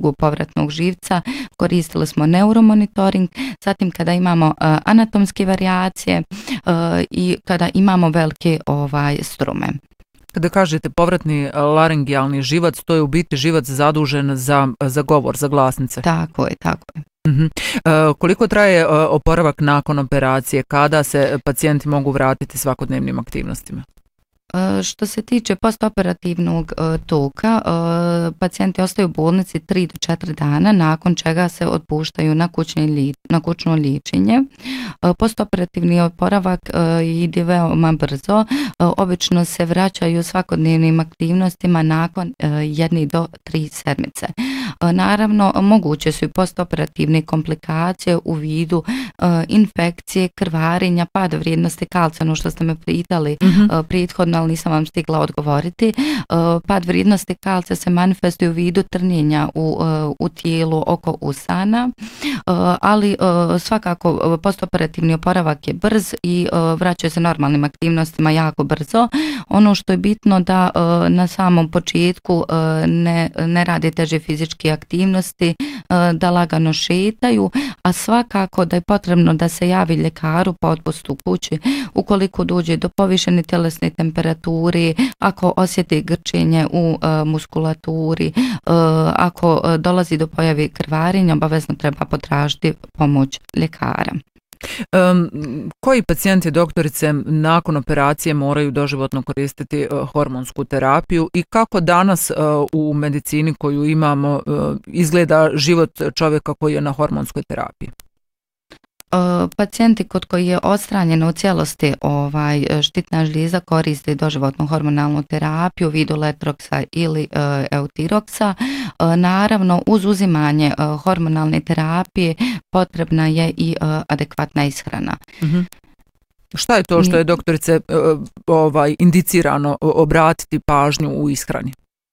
kirurgu povratnog živca koristili smo neuromonitoring, zatim kada imamo anatomske varijacije i kada imamo velike strume. Kada kažete povratni laringijalni živac, to je u biti živac zadužen za govor, za glasnice. Tako je. Koliko traje oporavak nakon operacije? Kada se pacijenti mogu vratiti svakodnevnim aktivnostima? Što se tiče postoperativnog toka, pacijenti ostaju u bolnici 3 do 4 dana, nakon čega se otpuštaju na kućno liječenje. Postoperativni oporavak ide veoma brzo, obično se vraćaju svakodnevnim aktivnostima nakon 1 do 3 sedmice. Naravno, moguće su i postoperativne komplikacije u vidu infekcije, krvarenja, pada vrijednosti kalcija, ono što ste me pitali prethodno, ali nisam vam stigla odgovoriti. Pad vrijednosti kalcija se manifestuje u vidu trnjenja u tijelu oko usana, ali svakako postoperativni oporavak je brz i vraća se normalnim aktivnostima jako brzo. Ono što je bitno da na samom početku ne rade teže fizičke aktivnosti, da lagano šetaju, a svakako da je potrebno da se javi ljekaru po otpustu kući ukoliko dođe do povišene tjelesne temperature, ako osjeti grčenje u muskulaturi, ako dolazi do pojave krvarenja, obavezno treba potražiti pomoć ljekara. Koji pacijenti, doktorice, nakon operacije moraju doživotno koristiti hormonsku terapiju i kako danas u medicini koju imamo izgleda život čovjeka koji je na hormonskoj terapiji? Pacijenti kod koji je odstranjena u cijelosti štitna žlijeza koriste doživotnu hormonalnu terapiju u vidu letroksa ili eutiroksa. Naravno, uz uzimanje hormonalne terapije potrebna je i adekvatna ishrana. Šta je to što je, doktorice, indicirano obratiti pažnju u ishrani?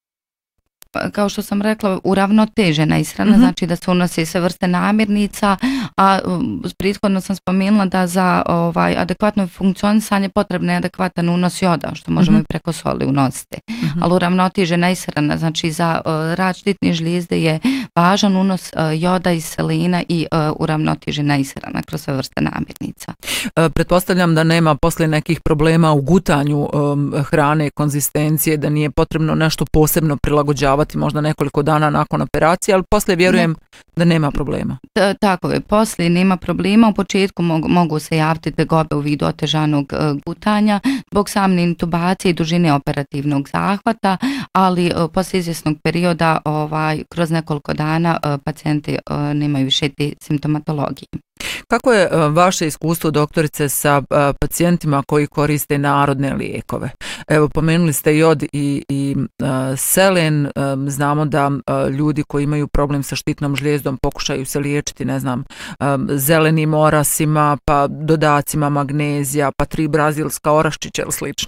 Kao što sam rekla, uravnotežena ishrana, znači da se unose sve vrste namirnica, a prethodno sam spomenula da za adekvatno funkcionisanje potrebno je adekvatan unos joda, što možemo i preko soli unositi. Ali uravnotežena ishrana, znači za rad štitne žlijezde je važan unos joda i selena i uravnotežena ishrana kroz sve vrste namirnica. Pretpostavljam da nema poslije nekih problema u gutanju hrane, konzistencije, da nije potrebno nešto posebno prilagođavati možda nekoliko dana nakon operacije, ali poslije vjerujem da nema problema. Tako je, poslije nema problema. U početku mogu se javiti tegobe u vidu otežanog gutanja zbog same intubacije i dužine operativnog zahvata, ali poslije izvjesnog perioda kroz nekoliko dana pacijenti nemaju više te simptomatologije. Kako je vaše iskustvo, doktorice, sa pacijentima koji koriste narodne lijekove? Evo, pomenuli ste jod i selen. Znamo da ljudi koji imaju problem sa štitnom žlijezdom pokušaju se liječiti, zelenim orasima, pa dodacima magnezija, pa 3 brazilska oraščića ili slično.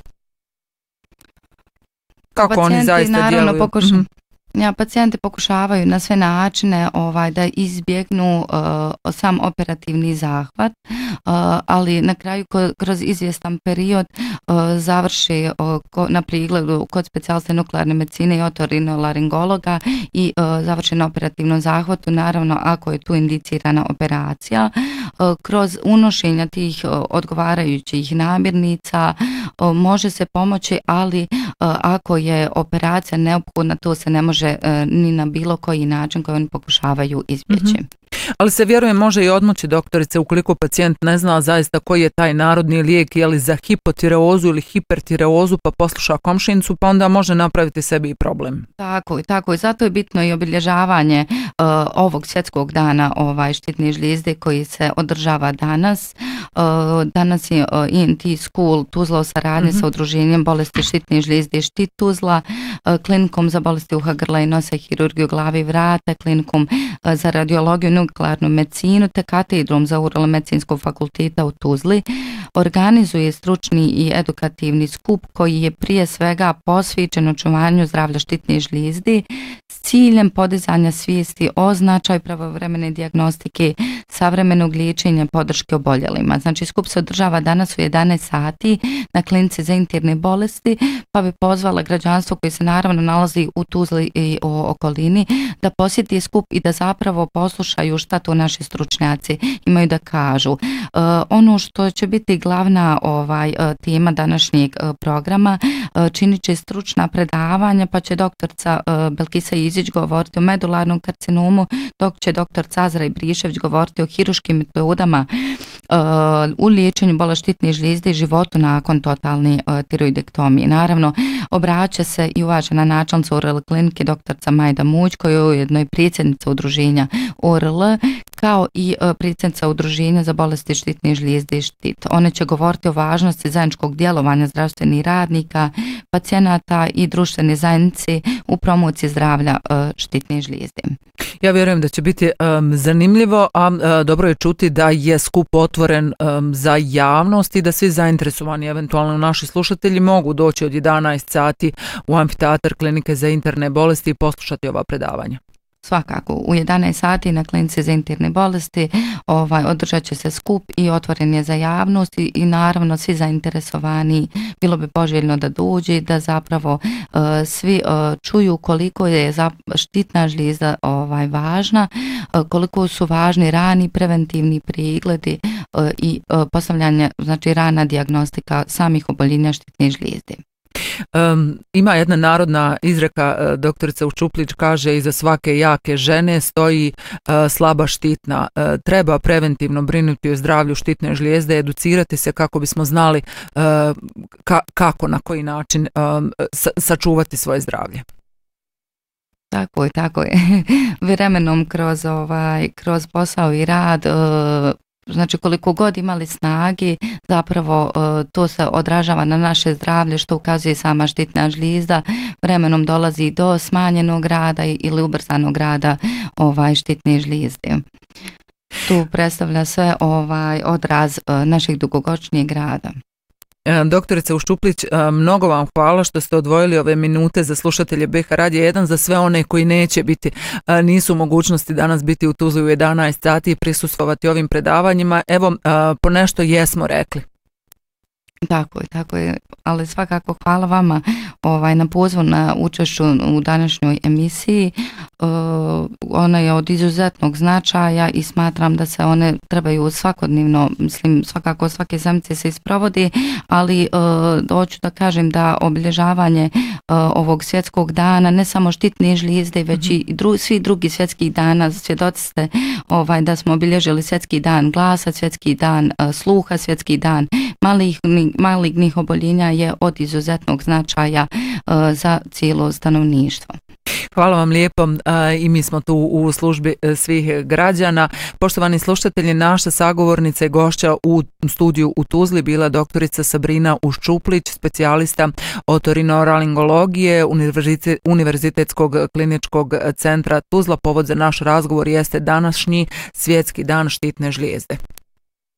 Kako oni zaista djeluju? Pacijenti pokušavaju na sve načine da izbjegnu sam operativni zahvat, ali na kraju kroz izvjestan period završe na pregledu kod specijaliste nuklearne medicine i otorinolaringologa i završe na operativnom zahvatu, naravno ako je tu indicirana operacija. Kroz unošenja tih odgovarajućih namirnica može se pomoći, ali ako je operacija neophodna, to se ne može ni na bilo koji način koji oni pokušavaju izbjeći. Ali se, vjerujem, može i odmoći, doktorice, ukoliko pacijent ne zna zaista koji je taj narodni lijek, je li za hipotireozu ili hipertireozu, pa posluša komšinicu, pa onda može napraviti sebi i problem. Tako je. Zato je bitno i obilježavanje ovog svjetskog dana štitne žlijezde koji se održava danas. Danas je ENT School Tuzla u saradnji sa udruženjem bolesti štitne žlijezde Štit Tuzla, klinikom za bolesti uha, grla i nosa i hirurgiju glave i vrata, klinikom za radiologiju i nuklearnu medicinu te katedrom za urolomedicinskog fakulteta u Tuzli organizuje stručni i edukativni skup koji je prije svega posvećen očuvanju zdravlja štitne žlijezde s ciljem podizanja svijesti o značaju pravovremene dijagnostike, savremenog liječenja i podrške oboljelima. Znači, skup se održava danas u 11 sati na klinici za interne bolesti, pa bi pozvala građanstvo koji se naravno nalazi u Tuzli i okolini da posjeti skup i da zapravo poslušaju šta to naši stručnjaci imaju da kažu. Ono što će biti glavna tema današnjeg programa činit će stručna predavanja, pa će doktorica Belkisa Izić govoriti o medularnom karcinomu, dok će doktorica Azra Ibrišević govoriti o hiruškim metodama u liječenju bolesti štitne žlijezde i životu nakon totalne tiroidektomije. Naravno, obraća se i uvažena načelnica ORL klinike doktorica Majda Muć, koja je ujedno i predsjednica udruženja ORL, kao i predsjednica udruženja za bolesti štitne žlijezde i štit. One će govoriti o važnosti zajedničkog djelovanja zdravstvenih radnika, pacijenata i društvene zajednice u promociji zdravlja štitne žlijezde. Ja vjerujem da će biti zanimljivo, a dobro je čuti da je skup otvoren za javnost i da svi zainteresovani, eventualno naši slušatelji, mogu doći od 11 sati u amfiteatar klinike za interne bolesti i poslušati ova predavanja. Svakako, u 11 sati na klinici za interne bolesti održat će se skup i otvoren je za javnost i naravno svi zainteresovani, bilo bi poželjno da dođe, da zapravo svi čuju koliko je štitna žlijezda važna, koliko su važni rani preventivni pregledi i postavljanje, znači rana dijagnostika samih oboljenja štitne žlijezde. Ima jedna narodna izreka, doktorica Učuplić kaže: iza svake jake žene stoji slaba štitna. Treba preventivno brinuti o zdravlju štitne žlijezde, educirati se kako bismo znali kako, na koji način sačuvati svoje zdravlje. Tako je. Vremenom kroz posao i rad, znači koliko god imali snage, zapravo to se odražava na naše zdravlje, što ukazuje sama štitna žlijezda. Vremenom dolazi do smanjenog rada ili ubrzanog rada štitne žlijezde. Tu predstavlja sve odraz našeg dugogodišnjeg rada. Doktorice Uščuplić, mnogo vam hvala što ste odvojili ove minute za slušatelje BH Radija 1, za sve one koji neće biti, nisu u mogućnosti danas biti u Tuzli u 11 sati i prisustvovati ovim predavanjima. Evo, po nešto jesmo rekli. Tako je, ali svakako hvala vama na pozivu na učešću u današnjoj emisiji. Ona je od izuzetnog značaja i smatram da se one trebaju svakodnevno, mislim svakako svake sedmice se isprovodi, ali hoću da kažem da obilježavanje ovog svjetskog dana, ne samo štitne žlijezde, već i svi drugi svjetskih dana, svjedoci ste da smo obilježili svjetski dan glasa, svjetski dan sluha, svjetski dan malignih oboljenja, je od izuzetnog značaja za cijelo stanovništvo. Hvala vam lijepo, i mi smo tu u službi svih građana. Poštovani slušatelji, naša sagovornica i gošća u studiju u Tuzli bila doktorica Sabrina Uščuplić, specijalista otorinolaringologije Univerzitetskog kliničkog centra Tuzla. Povod za naš razgovor jeste današnji svjetski dan štitne žlijezde.